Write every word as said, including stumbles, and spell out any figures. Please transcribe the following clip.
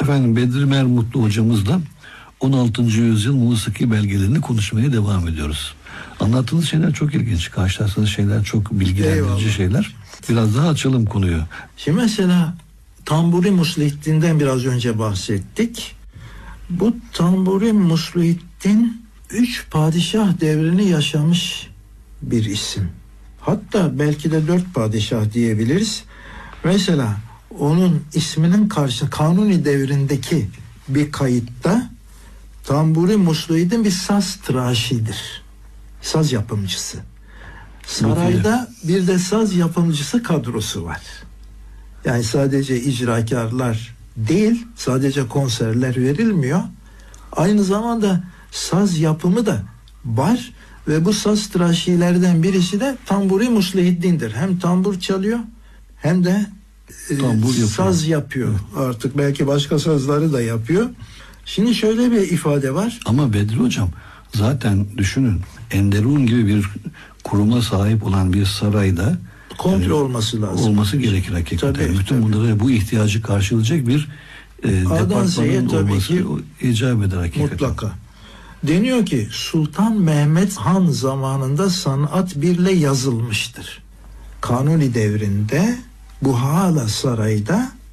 Efendim Bedri Mermutlu hocamızla on altıncı yüzyıl musiki belgelerini konuşmaya devam ediyoruz. Anlattığınız şeyler çok ilginç. Karşılaştığınız şeyler çok bilgilendirici Eyvallah. şeyler. Biraz daha açalım konuyu. Şimdi mesela Tamburi Muslihiddin'den biraz önce bahsettik. Bu Tamburi Muslihiddin üç padişah devrini yaşamış bir isim. Hatta belki de dört padişah diyebiliriz. Mesela onun isminin karşı Kanuni devrindeki bir kayıtta Tamburi Muslihiddin bir saz tıraşidir. Saz yapımcısı. Sarayda bir de saz yapımcısı kadrosu var. Yani sadece icrakarlar değil, sadece konserler verilmiyor. Aynı zamanda saz yapımı da var ve bu saz tıraşilerden birisi de Tamburi Muslihiddin'dir. Hem tambur çalıyor hem de e, saz yapıyor. Evet. Artık belki başka sazları da yapıyor. Şimdi şöyle bir ifade var. Ama Bedri hocam zaten düşünün, Enderun gibi bir kuruma sahip olan bir sarayda kontrol yani, olması lazım. Olması gerekir hakikaten. Tabii, bütün tabii. bunları, bu ihtiyacı karşılayacak bir e, departmanın olması icap eder hakikaten. Mutlaka. Deniyor ki Sultan Mehmet Han zamanında sanat birle yazılmıştır. Kanuni devrinde bu hala sarayda